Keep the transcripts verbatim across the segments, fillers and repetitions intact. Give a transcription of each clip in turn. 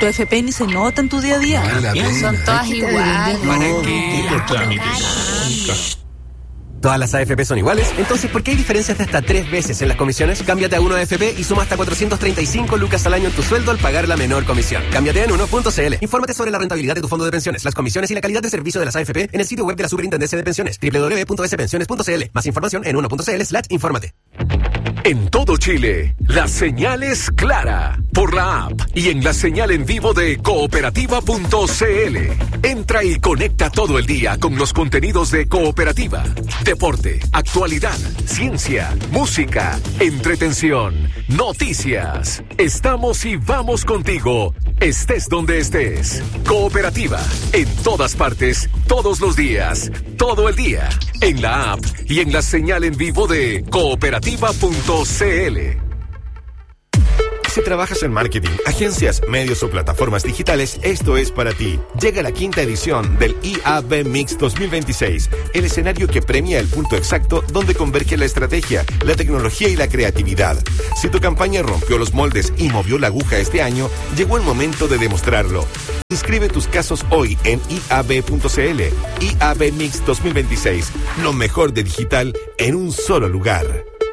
Tu F P ni se nota en tu día a día. Vale, son todas iguales. ¿Para qué? Los trámites. ¿Todas las A F P son iguales? Entonces, ¿por qué hay diferencias de hasta tres veces en las comisiones? Cámbiate a uno A F P y suma hasta cuatrocientos treinta y cinco lucas al año en tu sueldo al pagar la menor comisión. Cámbiate en uno punto c l. Infórmate sobre la rentabilidad de tu fondo de pensiones, las comisiones y la calidad de servicio de las A F P en el sitio web de la Superintendencia de Pensiones, doble u doble u doble u punto s pensiones punto c l. Más información en uno punto c l slash infórmate. En todo Chile, la señal es clara por la app y en la señal en vivo de cooperativa punto c l. Entra y conecta todo el día con los contenidos de Cooperativa. Deporte, actualidad, ciencia, música, entretención, noticias. Estamos y vamos contigo, estés donde estés. Cooperativa, en todas partes, todos los días, todo el día. En la app y en la señal en vivo de cooperativa punto c l. Si trabajas en marketing, agencias, medios o plataformas digitales, esto es para ti. Llega la quinta edición del I A B Mix dos mil veintiséis, el escenario que premia el punto exacto donde converge la estrategia, la tecnología y la creatividad. Si tu campaña rompió los moldes y movió la aguja este año, llegó el momento de demostrarlo. Inscribe tus casos hoy en i a b punto c l. I A B Mix dos mil veintiséis, lo mejor de digital en un solo lugar.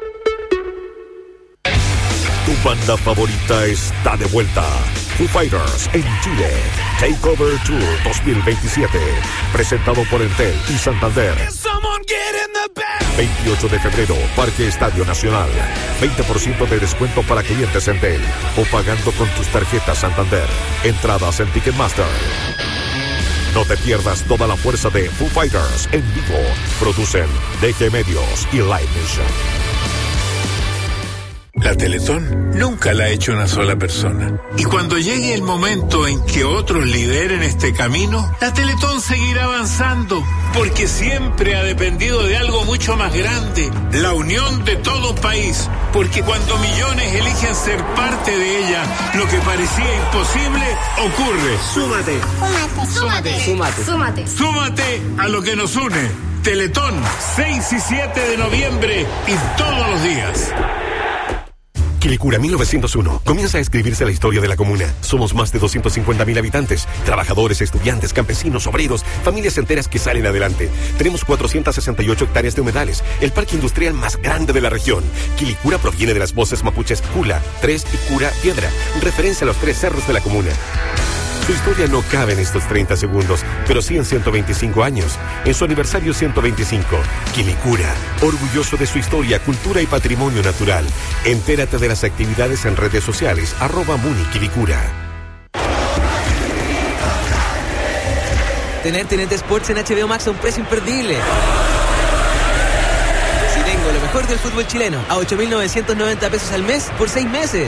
Tu banda favorita está de vuelta. Foo Fighters en Chile. Takeover Tour dos mil veintisiete. Presentado por Entel y Santander. veintiocho de febrero, Parque Estadio Nacional. veinte por ciento de descuento para clientes Entel o pagando con tus tarjetas Santander. Entradas en Ticketmaster. No te pierdas toda la fuerza de Foo Fighters en vivo. Producen D G Medios y Live Nation. La Teletón nunca la ha hecho una sola persona. Y cuando llegue el momento en que otros lideren este camino, la Teletón seguirá avanzando, porque siempre ha dependido de algo mucho más grande, la unión de todo un país. Porque cuando millones eligen ser parte de ella, lo que parecía imposible ocurre. Súmate. Súmate. Súmate. Súmate. Súmate. Súmate a lo que nos une. Teletón, seis y siete de noviembre y todos los días. Quilicura mil novecientos uno. Comienza a escribirse la historia de la comuna. Somos más de doscientos cincuenta mil habitantes. Trabajadores, estudiantes, campesinos, obreros, familias enteras que salen adelante. Tenemos cuatrocientas sesenta y ocho hectáreas de humedales. El parque industrial más grande de la región. Quilicura proviene de las voces mapuches Cula, Tres y Cura Piedra. Referencia a los tres cerros de la comuna. Su historia no cabe en estos treinta segundos, pero sí en ciento veinticinco años. En su aniversario ciento veinticinco, Quilicura, orgulloso de su historia, cultura y patrimonio natural. Entérate de las actividades en redes sociales, arroba Muni Quilicura. Tener T N T Sports en H B O Max a un precio imperdible. Si tengo lo mejor del fútbol chileno a ocho mil novecientos noventa pesos al mes por seis meses.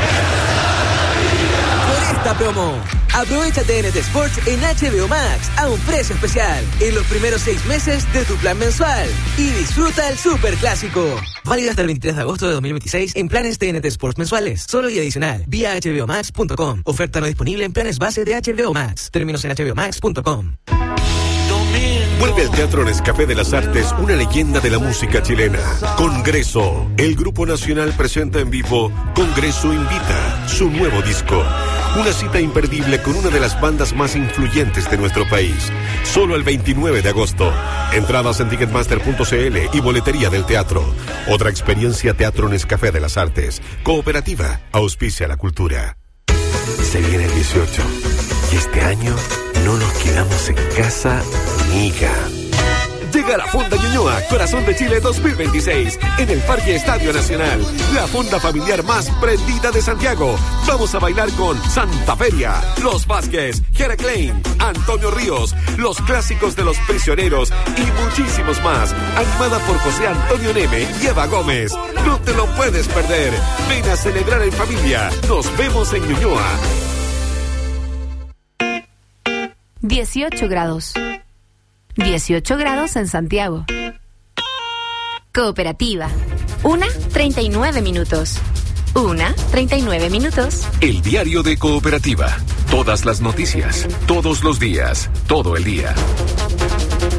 Por esta promo, aprovecha T N T Sports en H B O Max a un precio especial en los primeros seis meses de tu plan mensual y disfruta el superclásico. Válido hasta el veintitrés de agosto de dos mil veintiséis en planes T N T Sports mensuales, solo y adicional, vía h b o max punto com. Oferta no disponible en planes base de H B O Max. Términos en h b o max punto com. Vuelve al Teatro Nescafé de las Artes una leyenda de la música chilena. Congreso. El Grupo Nacional presenta en vivo Congreso Invita, su nuevo disco. Una cita imperdible con una de las bandas más influyentes de nuestro país. Solo el veintinueve de agosto. Entradas en ticketmaster punto c l y boletería del teatro. Otra experiencia Teatro Nescafé de las Artes. Cooperativa, auspicia la cultura. Se viene el dieciocho y este año no nos quedamos en casa, amiga. Llega la Fonda Ñuñoa, Corazón de Chile dos mil veintiséis, en el Parque Estadio Nacional. La fonda familiar más prendida de Santiago. Vamos a bailar con Santa Feria, Los Vázquez, Jera Klein, Antonio Ríos, los clásicos de Los Prisioneros y muchísimos más. Animada por José Antonio Neme y Eva Gómez. No te lo puedes perder. Ven a celebrar en familia. Nos vemos en Ñuñoa. dieciocho grados. dieciocho grados en Santiago. Cooperativa. Una, treinta y nueve minutos. Una, treinta y nueve minutos. El diario de Cooperativa. Todas las noticias, todos los días, todo el día.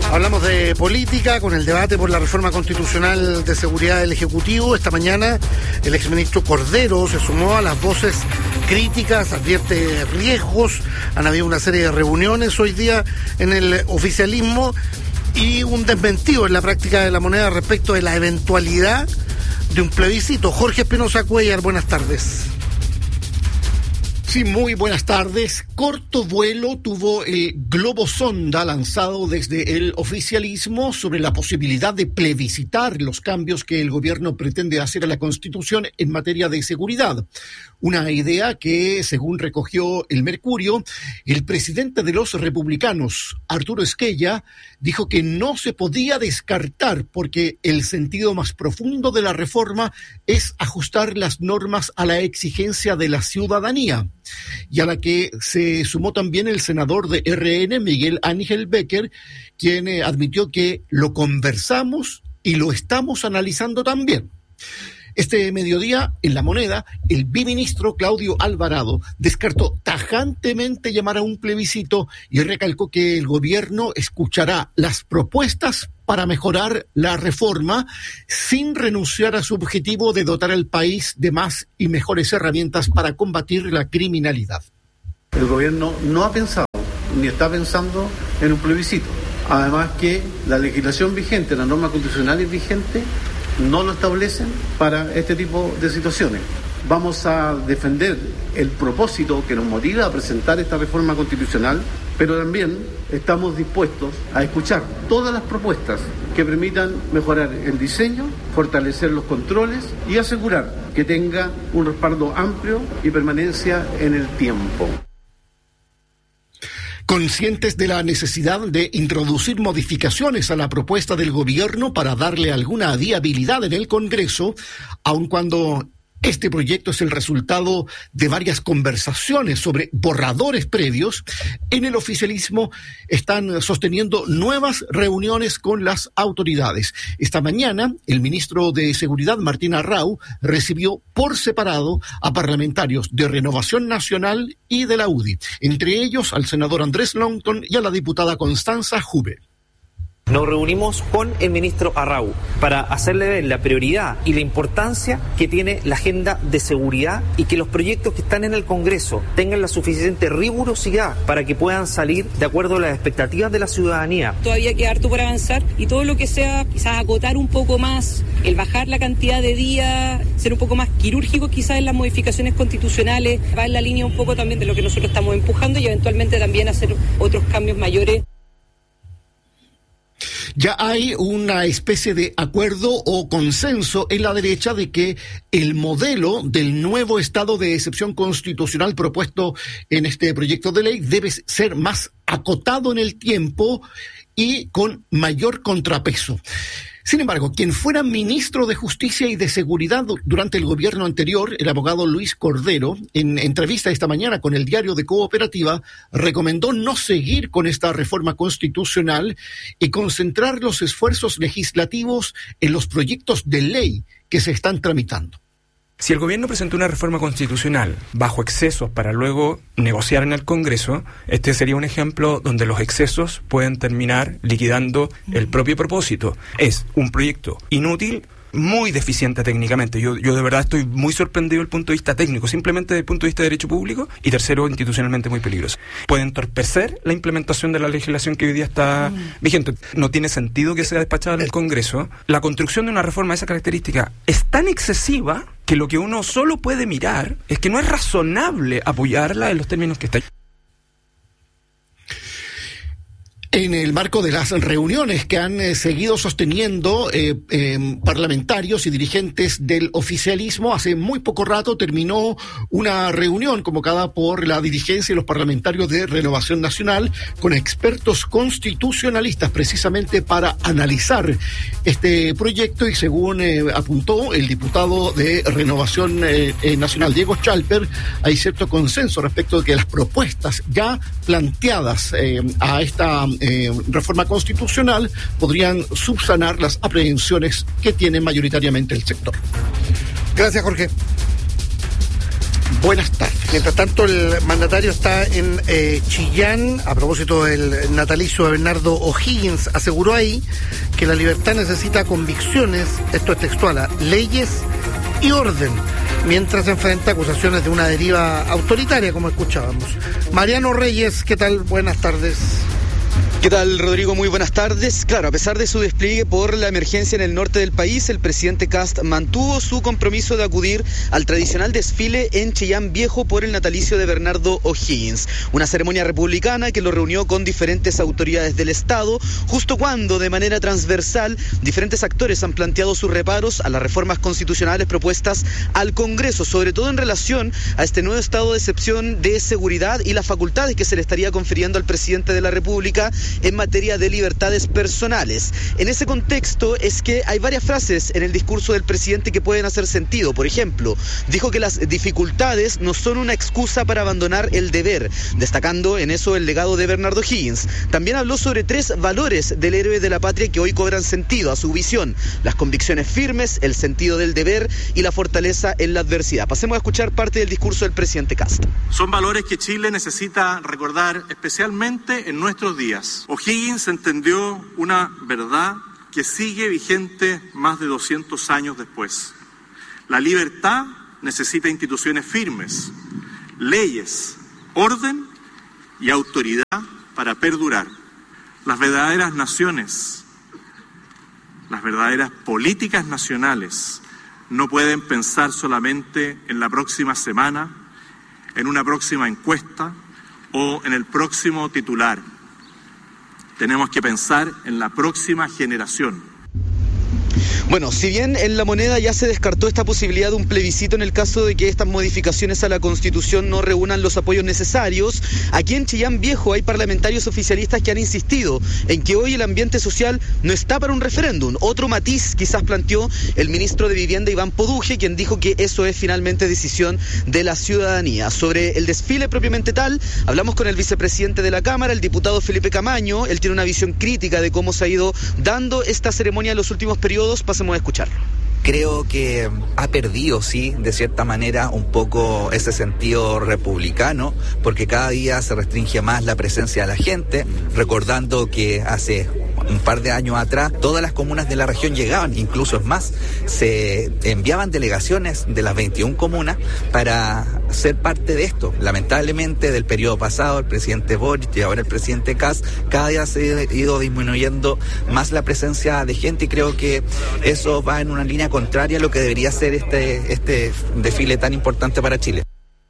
Hablamos de política con el debate por la reforma constitucional de seguridad del Ejecutivo. Esta mañana el exministro Cordero se sumó a las voces críticas, advierte riesgos. Han habido una serie de reuniones hoy día en el oficialismo y un desmentido en la práctica de la moneda respecto de la eventualidad de un plebiscito. Jorge Espinosa Cuellar, buenas tardes. Sí, muy buenas tardes. Corto vuelo tuvo el globo sonda lanzado desde el oficialismo sobre la posibilidad de plebiscitar los cambios que el gobierno pretende hacer a la Constitución en materia de seguridad. Una idea que, según recogió el Mercurio, el presidente de los republicanos, Arturo Esquella, dijo que no se podía descartar porque el sentido más profundo de la reforma es ajustar las normas a la exigencia de la ciudadanía, y a la que se sumó también el senador de R N, Miguel Ángel Becker, quien eh, admitió que lo conversamos y lo estamos analizando también. Este mediodía, en La Moneda, el biministro Claudio Alvarado descartó tajantemente llamar a un plebiscito y recalcó que el gobierno escuchará las propuestas para mejorar la reforma sin renunciar a su objetivo de dotar al país de más y mejores herramientas para combatir la criminalidad. El gobierno no ha pensado ni está pensando en un plebiscito. Además que la legislación vigente, las normas constitucionales vigentes, no lo establecen para este tipo de situaciones. Vamos a defender el propósito que nos motiva a presentar esta reforma constitucional, pero también estamos dispuestos a escuchar todas las propuestas que permitan mejorar el diseño, fortalecer los controles y asegurar que tenga un respaldo amplio y permanencia en el tiempo. Conscientes de la necesidad de introducir modificaciones a la propuesta del gobierno para darle alguna viabilidad en el Congreso, aun cuando este proyecto es el resultado de varias conversaciones sobre borradores previos, en el oficialismo están sosteniendo nuevas reuniones con las autoridades. Esta mañana, el ministro de Seguridad, Martín Arrau, recibió por separado a parlamentarios de Renovación Nacional y de la U D I, entre ellos al senador Andrés Longton y a la diputada Constanza Jube. Nos reunimos con el ministro Arrau para hacerle ver la prioridad y la importancia que tiene la agenda de seguridad y que los proyectos que están en el Congreso tengan la suficiente rigurosidad para que puedan salir de acuerdo a las expectativas de la ciudadanía. Todavía queda harto por avanzar y todo lo que sea quizás acotar un poco más, el bajar la cantidad de días, ser un poco más quirúrgico quizás en las modificaciones constitucionales, va en la línea un poco también de lo que nosotros estamos empujando y eventualmente también hacer otros cambios mayores. Ya hay una especie de acuerdo o consenso en la derecha de que el modelo del nuevo estado de excepción constitucional propuesto en este proyecto de ley debe ser más acotado en el tiempo y con mayor contrapeso. Sin embargo, quien fuera ministro de Justicia y de Seguridad durante el gobierno anterior, el abogado Luis Cordero, en entrevista esta mañana con el diario de Cooperativa, recomendó no seguir con esta reforma constitucional y concentrar los esfuerzos legislativos en los proyectos de ley que se están tramitando. Si el gobierno presentó una reforma constitucional bajo excesos para luego negociar en el Congreso, este sería un ejemplo donde los excesos pueden terminar liquidando el propio propósito. Es un proyecto inútil, muy deficiente técnicamente. Yo, yo de verdad estoy muy sorprendido desde el punto de vista técnico, simplemente desde el punto de vista de derecho público, y tercero, institucionalmente muy peligroso. Puede entorpecer la implementación de la legislación que hoy día está mm. vigente. No tiene sentido que sea despachada en el Congreso. La construcción de una reforma de esa característica es tan excesiva que lo que uno solo puede mirar es que no es razonable apoyarla en los términos que está. En el marco de las reuniones que han eh, seguido sosteniendo eh, eh, parlamentarios y dirigentes del oficialismo, hace muy poco rato terminó una reunión convocada por la dirigencia y los parlamentarios de Renovación Nacional con expertos constitucionalistas precisamente para analizar este proyecto y según eh, apuntó el diputado de Renovación eh, eh, Nacional, Diego Chalper, hay cierto consenso respecto de que las propuestas ya planteadas eh, a esta Eh, reforma constitucional podrían subsanar las aprehensiones que tiene mayoritariamente el sector. Gracias, Jorge. Buenas tardes. Mientras tanto, el mandatario está en eh, Chillán, a propósito del natalicio de Bernardo O'Higgins, aseguró ahí que la libertad necesita convicciones, esto es textual, leyes y orden, mientras enfrenta acusaciones de una deriva autoritaria, como escuchábamos. Mariano Reyes, ¿qué tal? Buenas tardes. ¿Qué tal, Rodrigo? Muy buenas tardes. Claro, a pesar de su despliegue por la emergencia en el norte del país, el presidente Kast mantuvo su compromiso de acudir al tradicional desfile en Chillán Viejo por el natalicio de Bernardo O'Higgins, una ceremonia republicana que lo reunió con diferentes autoridades del Estado, justo cuando, de manera transversal, diferentes actores han planteado sus reparos a las reformas constitucionales propuestas al Congreso, sobre todo en relación a este nuevo estado de excepción de seguridad y las facultades que se le estaría confiriendo al presidente de la República en materia de libertades personales. En ese contexto es que hay varias frases en el discurso del presidente que pueden hacer sentido. Por ejemplo, dijo que las dificultades no son una excusa para abandonar el deber, destacando en eso el legado de Bernardo O'Higgins. También habló sobre tres valores del héroe de la patria que hoy cobran sentido a su visión: las convicciones firmes, el sentido del deber y la fortaleza en la adversidad. Pasemos a escuchar parte del discurso del presidente Kast. Son valores que Chile necesita recordar especialmente en nuestros días. O'Higgins entendió una verdad que sigue vigente más de doscientos años después. La libertad necesita instituciones firmes, leyes, orden y autoridad para perdurar. Las verdaderas naciones, las verdaderas políticas nacionales no pueden pensar solamente en la próxima semana, en una próxima encuesta o en el próximo titular. Tenemos que pensar en la próxima generación. Bueno, si bien en La Moneda ya se descartó esta posibilidad de un plebiscito en el caso de que estas modificaciones a la Constitución no reúnan los apoyos necesarios, aquí en Chillán Viejo hay parlamentarios oficialistas que han insistido en que hoy el ambiente social no está para un referéndum. Otro matiz quizás planteó el ministro de Vivienda, Iván Poduje, quien dijo que eso es finalmente decisión de la ciudadanía. Sobre el desfile propiamente tal, hablamos con el vicepresidente de la Cámara, el diputado Felipe Camaño. Él tiene una visión crítica de cómo se ha ido dando esta ceremonia en los últimos periodos. Pasemos a escucharlo. Creo que ha perdido, sí, de cierta manera, un poco ese sentido republicano, porque cada día se restringe más la presencia de la gente, recordando que hace un par de años atrás todas las comunas de la región llegaban, incluso es más, se enviaban delegaciones de las veintiuna comunas para ser parte de esto. Lamentablemente, del periodo pasado, el presidente Boric y ahora el presidente Kast, cada día se ha ido disminuyendo más la presencia de gente, y creo que eso va en una línea contraria a lo que debería ser este, este desfile tan importante para Chile.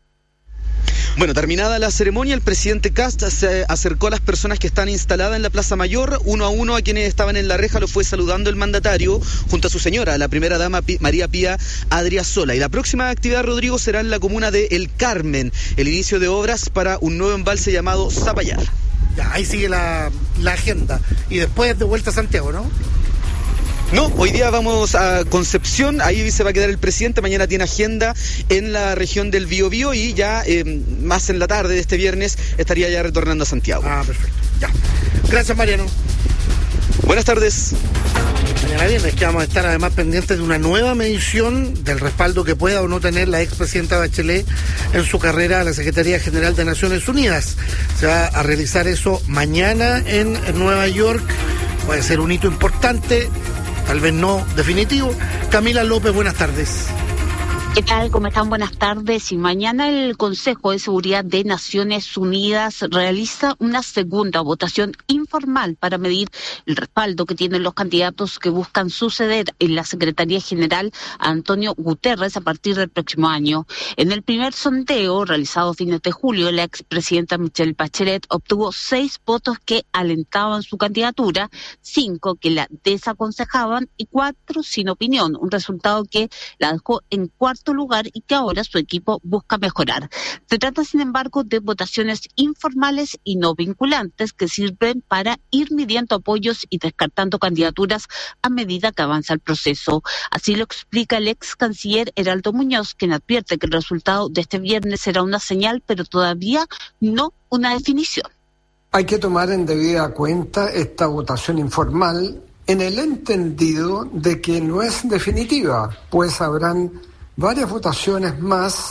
Bueno, terminada la ceremonia, el presidente Kast se acercó a las personas que están instaladas en la Plaza Mayor. Uno a uno a quienes estaban en la reja lo fue saludando el mandatario junto a su señora, la primera dama María Pía Adriasola. Y la próxima actividad, Rodrigo, será en la comuna de El Carmen, el inicio de obras para un nuevo embalse llamado Zapallar. Ya, ahí sigue la, la agenda. Y después de vuelta a Santiago, ¿no? No, hoy día vamos a Concepción, ahí se va a quedar el presidente, mañana tiene agenda en la región del Biobío y ya eh, más en la tarde de este viernes estaría ya retornando a Santiago. Ah, perfecto, ya. Gracias, Mariano. Buenas tardes. Mañana viernes que vamos a estar además pendientes de una nueva medición del respaldo que pueda o no tener la expresidenta Bachelet en su carrera a la Secretaría General de Naciones Unidas. Se va a realizar eso mañana en Nueva York. Puede ser un hito importante, tal vez no definitivo. Camila López, buenas tardes. ¿Qué tal? ¿Cómo están? Buenas tardes. Y mañana el Consejo de Seguridad de Naciones Unidas realiza una segunda votación informal para medir el respaldo que tienen los candidatos que buscan suceder en la Secretaría General a Antonio Guterres a partir del próximo año. En el primer sondeo realizado a fines de julio, la expresidenta Michelle Bachelet obtuvo seis votos que alentaban su candidatura, cinco que la desaconsejaban y cuatro sin opinión, un resultado que la dejó en cuarto lugar y que ahora su equipo busca mejorar. Se trata, sin embargo, de votaciones informales y no vinculantes que sirven para ir midiendo apoyos y descartando candidaturas a medida que avanza el proceso. Así lo explica el ex canciller Heraldo Muñoz, quien advierte que el resultado de este viernes será una señal, pero todavía no una definición. Hay que tomar en debida cuenta esta votación informal en el entendido de que no es definitiva, pues habrán varias votaciones más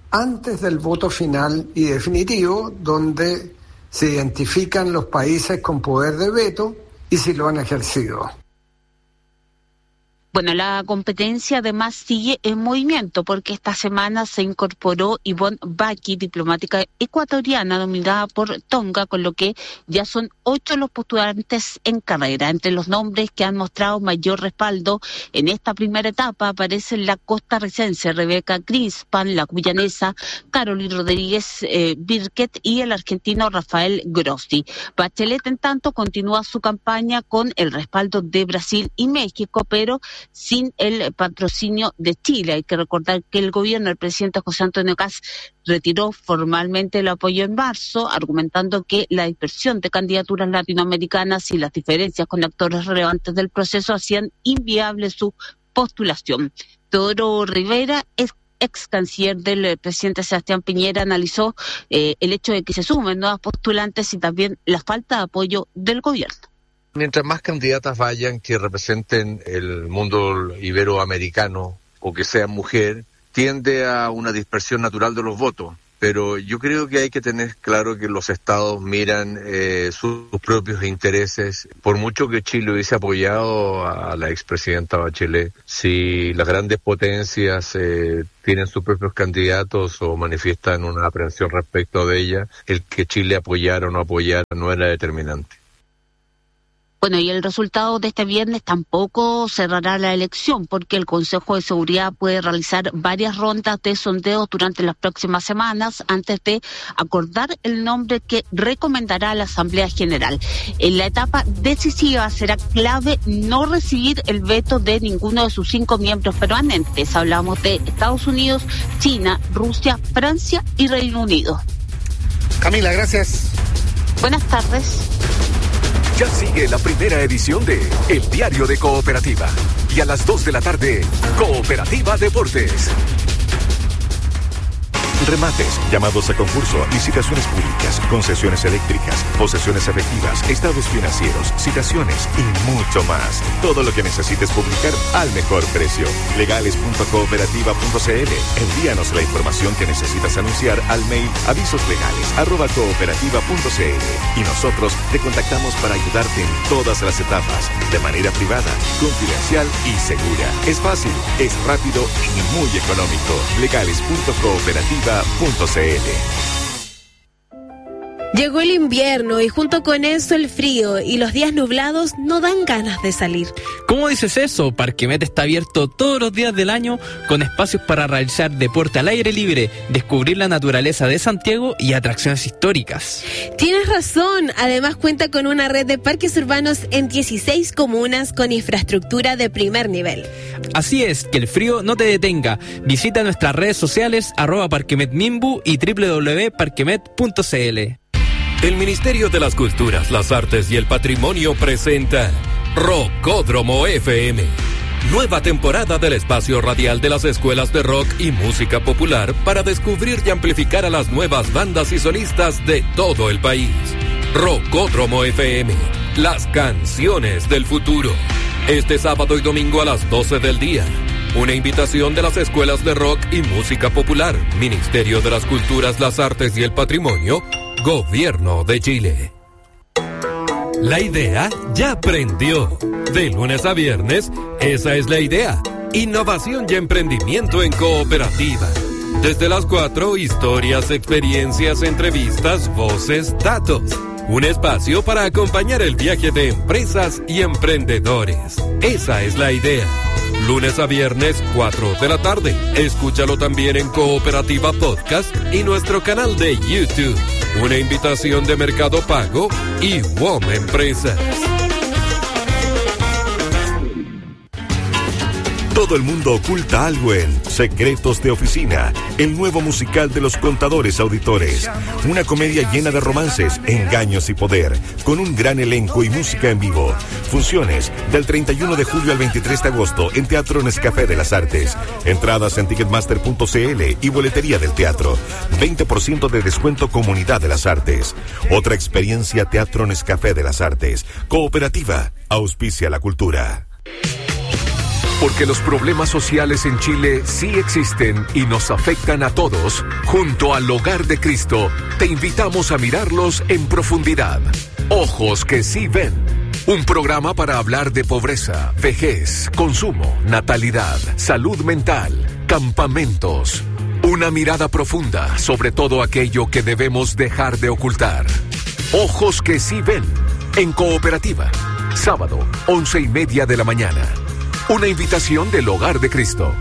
antes del voto final y definitivo, donde se identifican los países con poder de veto y si lo han ejercido. Bueno, la competencia además sigue en movimiento porque esta semana se incorporó Yvonne Baki, diplomática ecuatoriana nominada por Tonga, con lo que ya son ocho los postulantes en carrera. Entre los nombres que han mostrado mayor respaldo en esta primera etapa aparecen la costarricense Rebeca Greenspan, la guyanesa Caroline Rodríguez eh, Birket y el argentino Rafael Grossi. Bachelet, en tanto, continúa su campaña con el respaldo de Brasil y México, pero sin el patrocinio de Chile. Hay que recordar que el gobierno del presidente José Antonio Kast retiró formalmente el apoyo en marzo, argumentando que la dispersión de candidaturas latinoamericanas y las diferencias con actores relevantes del proceso hacían inviable su postulación. Teodoro Rivera, ex, ex canciller del presidente Sebastián Piñera, analizó eh, el hecho de que se sumen nuevas postulantes y también la falta de apoyo del gobierno. Mientras más candidatas vayan que representen el mundo iberoamericano o que sean mujer, tiende a una dispersión natural de los votos. Pero yo creo que hay que tener claro que los estados miran eh, sus propios intereses. Por mucho que Chile hubiese apoyado a la expresidenta Bachelet, si las grandes potencias eh, tienen sus propios candidatos o manifiestan una aprehensión respecto de ella, el que Chile apoyara o no apoyara no era determinante. Bueno, y el resultado de este viernes tampoco cerrará la elección, porque el Consejo de Seguridad puede realizar varias rondas de sondeos durante las próximas semanas antes de acordar el nombre que recomendará la Asamblea General. En la etapa decisiva será clave no recibir el veto de ninguno de sus cinco miembros permanentes. Hablamos de Estados Unidos, China, Rusia, Francia y Reino Unido. Camila, gracias. Buenas tardes. Ya sigue la primera edición de El Diario de Cooperativa. Y a las dos de la tarde, Cooperativa Deportes. Remates, llamados a concurso, licitaciones públicas, concesiones eléctricas, posesiones efectivas, estados financieros, citaciones y mucho más. Todo lo que necesites publicar al mejor precio. legales punto cooperativa punto cl. Envíanos la información que necesitas anunciar al mail avisoslegales arroba cooperativa punto cl y nosotros te contactamos para ayudarte en todas las etapas, de manera privada, confidencial y segura. Es fácil, es rápido y muy económico. legales punto cooperativa punto cl. Llegó el invierno y junto con eso el frío y los días nublados no dan ganas de salir. ¿Cómo dices eso? Parquemet está abierto todos los días del año con espacios para realizar deporte al aire libre, descubrir la naturaleza de Santiago y atracciones históricas. Tienes razón, además cuenta con una red de parques urbanos en dieciséis comunas con infraestructura de primer nivel. Así es, que el frío no te detenga. Visita nuestras redes sociales arroba parquemetmimbu y doble u doble u doble u punto parquemet punto cl. El Ministerio de las Culturas, las Artes y el Patrimonio presenta Rockódromo F M. Nueva temporada del espacio radial de las escuelas de rock y música popular para descubrir y amplificar a las nuevas bandas y solistas de todo el país. Rockódromo F M, las canciones del futuro. Este sábado y domingo a las doce del día. Una invitación de las escuelas de rock y música popular, Ministerio de las Culturas, las Artes y el Patrimonio, Gobierno de Chile. La idea ya prendió. De lunes a viernes, esa es la idea. Innovación y emprendimiento en cooperativa. Desde las cuatro, historias, experiencias, entrevistas, voces, datos. Un espacio para acompañar el viaje de empresas y emprendedores. Esa es la idea. Lunes a viernes, cuatro de la tarde. Escúchalo también en Cooperativa Podcast y nuestro canal de YouTube. Una invitación de Mercado Pago y W O M Empresas. Todo el mundo oculta algo en Secretos de Oficina, el nuevo musical de los contadores auditores. Una comedia llena de romances, engaños y poder, con un gran elenco y música en vivo. Funciones del treinta y uno de julio al veintitrés de agosto en Teatro Nescafé de las Artes. Entradas en ticketmaster punto cl y boletería del teatro. veinte por ciento de descuento Comunidad de las Artes. Otra experiencia Teatro Nescafé de las Artes. Cooperativa, auspicia la cultura. Porque los problemas sociales en Chile sí existen y nos afectan a todos, junto al Hogar de Cristo, te invitamos a mirarlos en profundidad. Ojos que sí ven. Un programa para hablar de pobreza, vejez, consumo, natalidad, salud mental, campamentos. Una mirada profunda sobre todo aquello que debemos dejar de ocultar. Ojos que sí ven. En Cooperativa. Sábado, once y media de la mañana. Una invitación del Hogar de Cristo.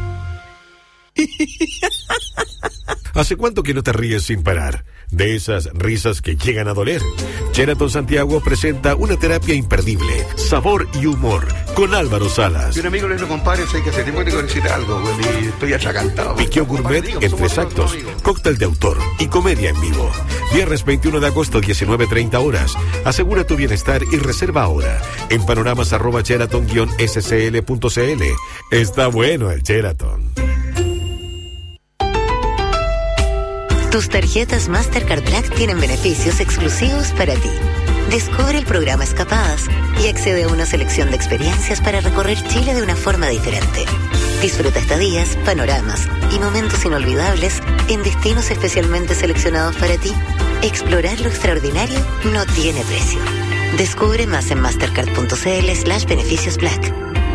¿Hace cuánto que no te ríes sin parar? De esas risas que llegan a doler. Sheraton Santiago presenta una terapia imperdible, sabor y humor, con Álvaro Salas. Y un amigo le dijo, compadre, sé que hace tiempo que necesita algo, güey, y estoy atragantado. Piqueo Gourmet en tres actos, cóctel de autor y comedia en vivo. Viernes veintiuno de agosto, diecinueve treinta horas. Asegura tu bienestar y reserva ahora en panoramas arroba sheraton guion s c l punto c l. Está bueno el Sheraton. Tus tarjetas Mastercard Black tienen beneficios exclusivos para ti. Descubre el programa Escapadas y accede a una selección de experiencias para recorrer Chile de una forma diferente. Disfruta estadías, panoramas y momentos inolvidables en destinos especialmente seleccionados para ti. Explorar lo extraordinario no tiene precio. Descubre más en mastercard.cl slash beneficios black.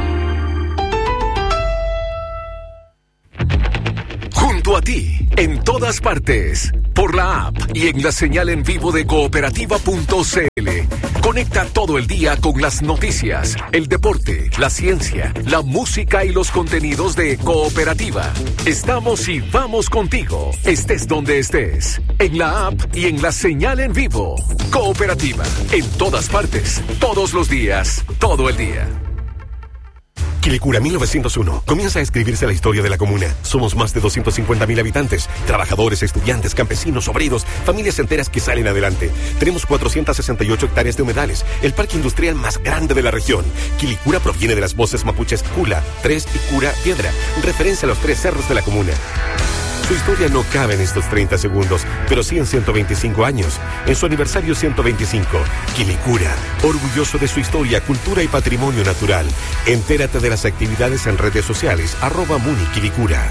Junto a ti, en todas partes, por la app y en la señal en vivo de cooperativa punto c l. Conecta todo el día con las noticias, el deporte, la ciencia, la música y los contenidos de Cooperativa. Estamos y vamos contigo, estés donde estés, en la app y en la señal en vivo. Cooperativa, en todas partes, todos los días, todo el día. Quilicura mil novecientos uno. Comienza a escribirse la historia de la comuna. Somos más de doscientos cincuenta mil habitantes. Trabajadores, estudiantes, campesinos, obreros, familias enteras que salen adelante. Tenemos cuatrocientas sesenta y ocho hectáreas de humedales. El parque industrial más grande de la región. Quilicura proviene de las voces mapuches Cula, Tres y Cura Piedra. Referencia a los tres cerros de la comuna. Su historia no cabe en estos treinta segundos, pero sí en ciento veinticinco años. En su aniversario ciento veinticinco, Quilicura, orgulloso de su historia, cultura y patrimonio natural. Entérate de las actividades en redes sociales, arroba Muni Quilicura.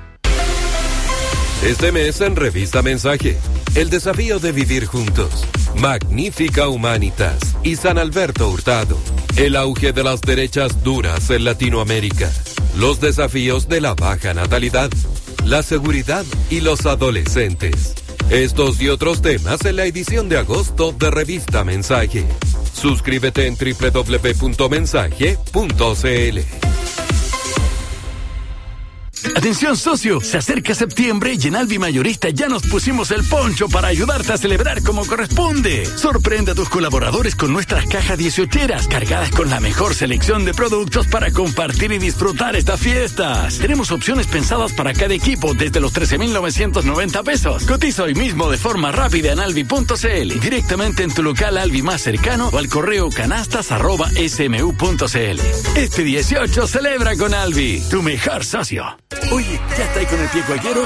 Este mes en Revista Mensaje, el desafío de vivir juntos. Magnífica Humanitas y San Alberto Hurtado. El auge de las derechas duras en Latinoamérica. Los desafíos de la baja natalidad. La seguridad y los adolescentes. Estos y otros temas en la edición de agosto de Revista Mensaje. Suscríbete en doble u doble u doble u punto mensaje punto c l. Atención socio, se acerca septiembre y en Alvi Mayorista ya nos pusimos el poncho para ayudarte a celebrar como corresponde. Sorprende a tus colaboradores con nuestras cajas dieciocheras cargadas con la mejor selección de productos para compartir y disfrutar estas fiestas. Tenemos opciones pensadas para cada equipo desde los trece mil novecientos noventa pesos. Cotiza hoy mismo de forma rápida en alvi punto c l, directamente en tu local Alvi más cercano o al correo canastas arroba s m u punto c l. Este dieciocho celebra con Alvi, tu mejor socio. Oye, ¿ya estáis con el pie cualquiera?